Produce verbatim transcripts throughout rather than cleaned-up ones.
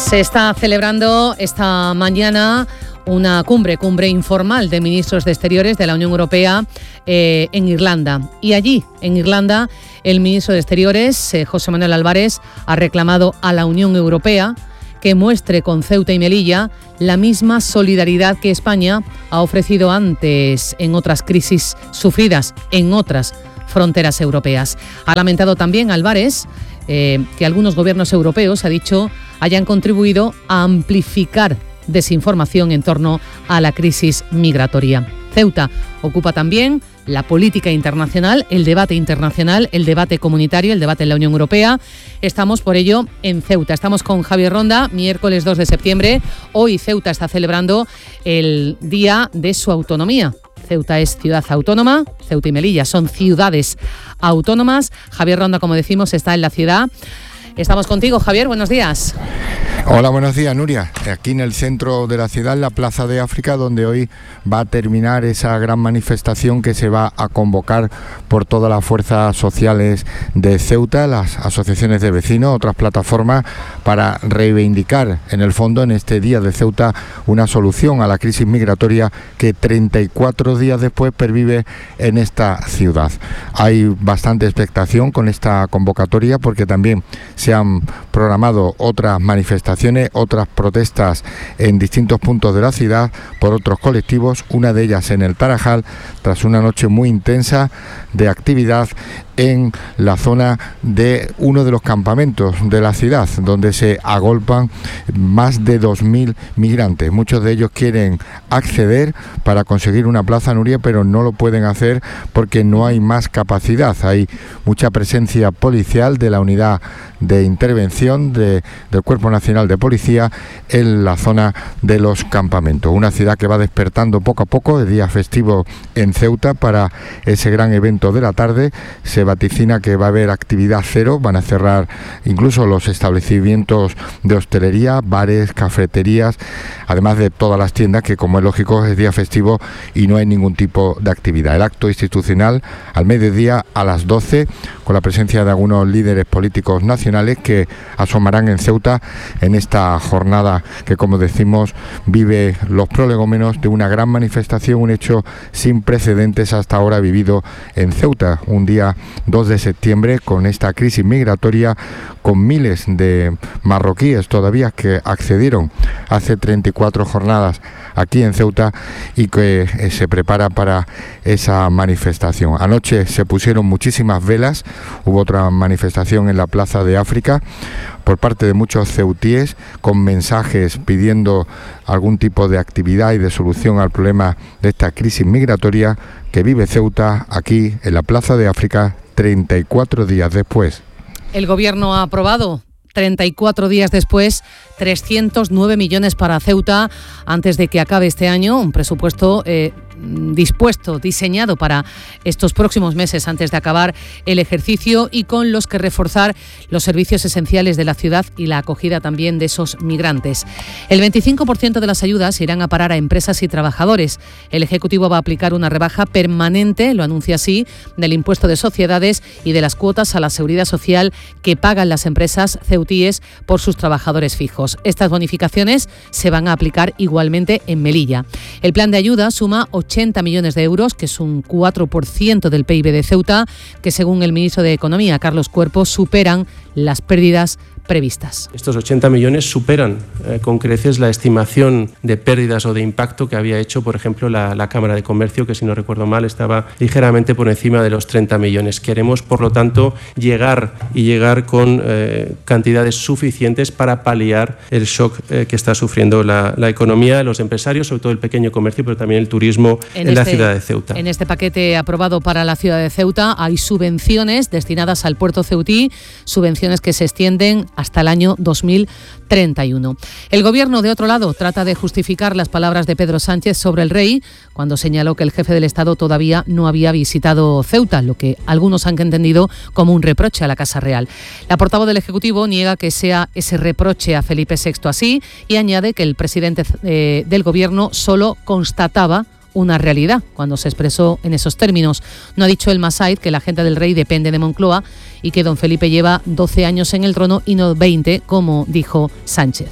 Se está celebrando esta mañana una cumbre, cumbre informal de ministros de Exteriores de la Unión Europea eh, en Irlanda. Y allí, en Irlanda, el ministro de Exteriores, eh, José Manuel Álvarez, ha reclamado a la Unión Europea que muestre con Ceuta y Melilla la misma solidaridad que España ha ofrecido antes en otras crisis sufridas en otras fronteras europeas. Ha lamentado también Álvarez eh, que algunos gobiernos europeos, ha dicho, hayan contribuido a amplificar desinformación en torno a la crisis migratoria. Ceuta ocupa también la política internacional, el debate internacional, el debate comunitario, el debate en la Unión Europea. Estamos por ello en Ceuta. Estamos con Javier Ronda, miércoles dos de septiembre. Hoy Ceuta está celebrando el día de su autonomía. Ceuta es ciudad autónoma, Ceuta y Melilla son ciudades autónomas. Javier Ronda, como decimos, está en la ciudad. Estamos contigo, Javier, buenos días. Hola, buenos días, Nuria. Aquí en el centro de la ciudad, en la Plaza de África, donde hoy va a terminar esa gran manifestación que se va a convocar por todas las fuerzas sociales de Ceuta, las asociaciones de vecinos, otras plataformas, para reivindicar, en el fondo, en este día de Ceuta, una solución a la crisis migratoria que treinta y cuatro días después pervive en esta ciudad. Hay bastante expectación con esta convocatoria porque también se han programado otras manifestaciones, otras protestas en distintos puntos de la ciudad por otros colectivos, una de ellas en el Tarajal, tras una noche muy intensa de actividad en la zona de uno de los campamentos de la ciudad, donde se agolpan más de dos mil migrantes. Muchos de ellos quieren acceder para conseguir una plaza, Nuria, pero no lo pueden hacer porque no hay más capacidad. Hay mucha presencia policial de la unidad de intervención de, del Cuerpo Nacional de Policía en la zona de los campamentos. Una ciudad que va despertando poco a poco, de día festivo en Ceuta, para ese gran evento de la tarde. Se vaticina que va a haber actividad cero, van a cerrar incluso los establecimientos de hostelería, bares, cafeterías, además de todas las tiendas, que como es lógico es día festivo y no hay ningún tipo de actividad. El acto institucional al mediodía a las doce, con la presencia de algunos líderes políticos nacionales que asomarán en Ceuta en esta jornada que, como decimos, vive los prolegómenos de una gran manifestación, un hecho sin precedentes hasta ahora vivido en Ceuta, un día dos de septiembre con esta crisis migratoria, con miles de marroquíes todavía que accedieron hace treinta y cuatro jornadas aquí en Ceuta y que eh, se prepara para esa manifestación. Anoche se pusieron muchísimas velas, hubo otra manifestación en la Plaza de África por parte de muchos ceutíes con mensajes pidiendo algún tipo de actividad y de solución al problema de esta crisis migratoria que vive Ceuta aquí en la Plaza de África treinta y cuatro días después. El Gobierno ha aprobado treinta y cuatro días después, trescientos nueve millones para Ceuta antes de que acabe este año, un presupuesto eh, dispuesto, diseñado para estos próximos meses antes de acabar el ejercicio y con los que reforzar los servicios esenciales de la ciudad y la acogida también de esos migrantes. El veinticinco por ciento de las ayudas irán a parar a empresas y trabajadores. El Ejecutivo va a aplicar una rebaja permanente, lo anuncia así, del impuesto de sociedades y de las cuotas a la seguridad social que pagan las empresas ceutíes por sus trabajadores fijos. Estas bonificaciones se van a aplicar igualmente en Melilla. El plan de ayuda suma ochenta millones de euros, que es un cuatro por ciento del P I B de Ceuta, que según el ministro de Economía, Carlos Cuerpo, superan las pérdidas previstas. Estos ochenta millones superan eh, con creces la estimación de pérdidas o de impacto que había hecho, por ejemplo, la, la Cámara de Comercio, que si no recuerdo mal estaba ligeramente por encima de los treinta millones. Queremos, por lo tanto, llegar y llegar con eh, cantidades suficientes para paliar el shock eh, que está sufriendo la, la economía, los empresarios, sobre todo el pequeño comercio, pero también el turismo en, en este, la ciudad de Ceuta. En este paquete aprobado para la ciudad de Ceuta hay subvenciones destinadas al puerto ceutí, subvenciones que se extienden hasta el año dos mil treinta y uno. El Gobierno, de otro lado, trata de justificar las palabras de Pedro Sánchez sobre el rey, cuando señaló que el jefe del Estado todavía no había visitado Ceuta, lo que algunos han entendido como un reproche a la Casa Real. La portavoz del Ejecutivo niega que sea ese reproche a Felipe sexto así y añade que el presidente eh, del Gobierno solo constataba una realidad cuando se expresó en esos términos. No ha dicho el Masaid que la agenda del rey depende de Moncloa y que don Felipe lleva doce años en el trono y no veinte, como dijo Sánchez.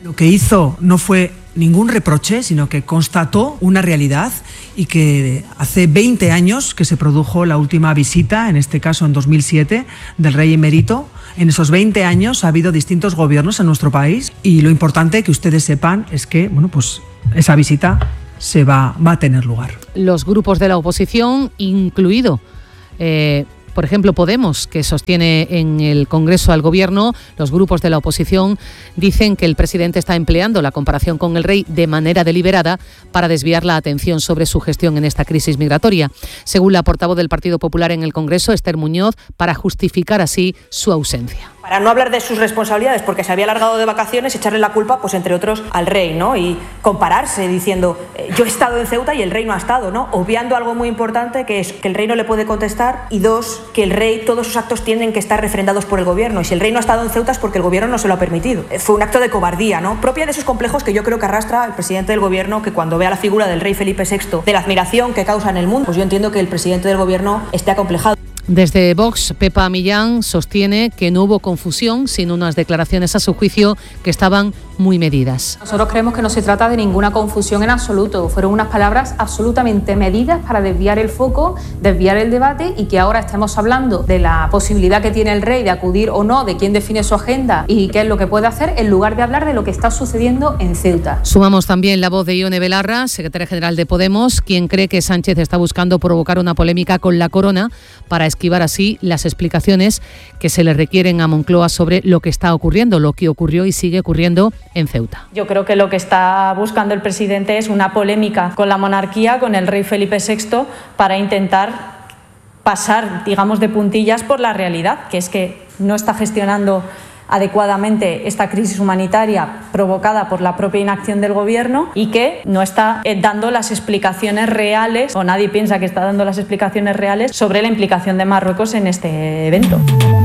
Lo que hizo no fue ningún reproche, sino que constató una realidad y que hace veinte años que se produjo la última visita, en este caso en dos mil siete, del rey emérito. En esos veinte años ha habido distintos gobiernos en nuestro país y lo importante que ustedes sepan es que, bueno, pues esa visita se va, va a tener lugar. Los grupos de la oposición, incluido eh, por ejemplo, Podemos, que sostiene en el Congreso al Gobierno, los grupos de la oposición dicen que el presidente está empleando la comparación con el rey de manera deliberada para desviar la atención sobre su gestión en esta crisis migratoria. Según la portavoz del Partido Popular en el Congreso, Esther Muñoz, para justificar así su ausencia. Para no hablar de sus responsabilidades, porque se había alargado de vacaciones, echarle la culpa, pues entre otros, al rey, ¿no? Y compararse diciendo, eh, yo he estado en Ceuta y el rey no ha estado, ¿no? Obviando algo muy importante, que es que el rey no le puede contestar, y dos, que el rey, todos sus actos tienen que estar refrendados por el gobierno, y si el rey no ha estado en Ceuta es porque el gobierno no se lo ha permitido. Eh, fue un acto de cobardía, ¿no? Propia de esos complejos que yo creo que arrastra el presidente del gobierno, que cuando ve a la figura del rey Felipe sexto, de la admiración que causa en el mundo, pues yo entiendo que el presidente del gobierno esté acomplejado. Desde Vox, Pepa Millán sostiene que no hubo confusión, sino unas declaraciones a su juicio que estaban muy medidas. Nosotros creemos que no se trata de ninguna confusión en absoluto. Fueron unas palabras absolutamente medidas para desviar el foco, desviar el debate, y que ahora estemos hablando de la posibilidad que tiene el rey de acudir o no, de quién define su agenda y qué es lo que puede hacer, en lugar de hablar de lo que está sucediendo en Ceuta. Sumamos también la voz de Ione Belarra, secretaria general de Podemos, quien cree que Sánchez está buscando provocar una polémica con la corona para esquivar así las explicaciones que se le requieren a Moncloa sobre lo que está ocurriendo, lo que ocurrió y sigue ocurriendo en Ceuta. Yo creo que lo que está buscando el presidente es una polémica con la monarquía, con el rey Felipe sexto, para intentar pasar, digamos, de puntillas por la realidad, que es que no está gestionando adecuadamente esta crisis humanitaria provocada por la propia inacción del gobierno y que no está dando las explicaciones reales, o nadie piensa que está dando las explicaciones reales sobre la implicación de Marruecos en este evento.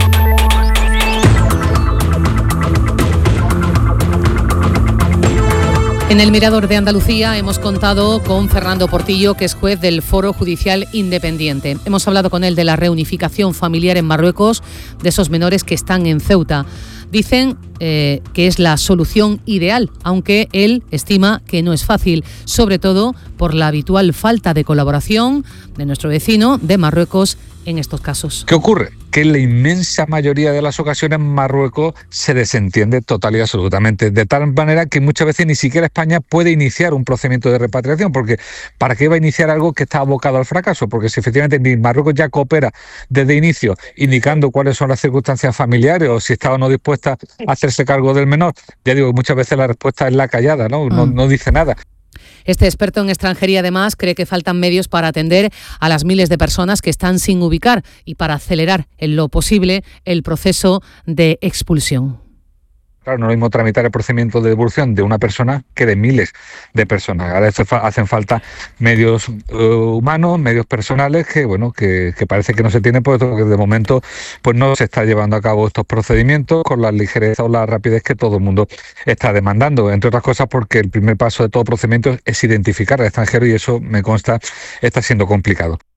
En el Mirador de Andalucía hemos contado con Fernando Portillo, que es juez del Foro Judicial Independiente. Hemos hablado con él de la reunificación familiar en Marruecos de esos menores que están en Ceuta. Dicen eh, que es la solución ideal, aunque él estima que no es fácil, sobre todo por la habitual falta de colaboración de nuestro vecino de Marruecos en estos casos. ¿Qué ocurre? Que en la inmensa mayoría de las ocasiones Marruecos se desentiende total y absolutamente, de tal manera que muchas veces ni siquiera España puede iniciar un procedimiento de repatriación, porque ¿para qué va a iniciar algo que está abocado al fracaso? Porque si efectivamente ni Marruecos ya coopera desde inicio, indicando cuáles son las circunstancias familiares o si está o no dispuesta a hacerse cargo del menor, ya digo que muchas veces la respuesta es la callada, ¿no? No, no dice nada. Este experto en extranjería, además, cree que faltan medios para atender a las miles de personas que están sin ubicar y para acelerar en lo posible el proceso de expulsión. Claro, no es lo mismo tramitar el procedimiento de devolución de una persona que de miles de personas. Ahora hacen falta medios uh, humanos, medios personales que, bueno, que, que parece que no se tienen, porque de momento pues no se está llevando a cabo estos procedimientos con la ligereza o la rapidez que todo el mundo está demandando. Entre otras cosas porque el primer paso de todo procedimiento es identificar al extranjero y eso, me consta, está siendo complicado.